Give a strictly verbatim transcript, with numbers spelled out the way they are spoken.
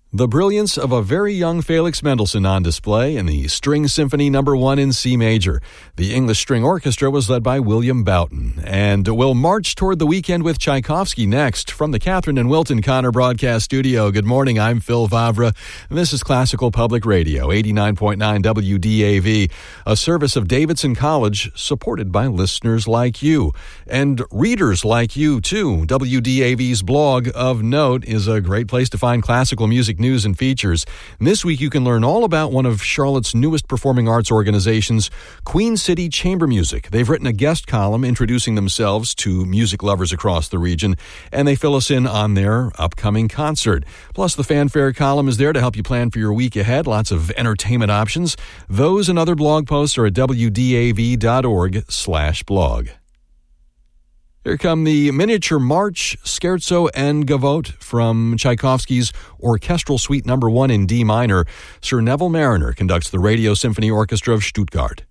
The brilliance of a very young Felix Mendelssohn on display in the String Symphony Number One in C Major. The English String Orchestra was led by William Boughton, and we'll march toward the weekend with Tchaikovsky next from the Catherine and Wilton Connor Broadcast Studio. Good morning, I'm Phil Vavra, and this is Classical Public Radio, eighty-nine point nine W D A V, a service of Davidson College supported by listeners like you, and readers like you, too. W D A V's blog of note is a great place to find classical music news and features. And this week you can learn all about one of Charlotte's newest performing arts organizations, Queen City Chamber Music. They've written a guest column introducing themselves to music lovers across the region, and they fill us in on their upcoming concert. Plus, the fanfare column is there to help you plan for your week ahead. Lots of entertainment options. Those and other blog posts are at W D A V dot org slash blog. Here come the Miniature March, Scherzo and Gavotte from Tchaikovsky's Orchestral Suite Number One in D minor. Sir Neville Marriner conducts the Radio Symphony Orchestra of Stuttgart.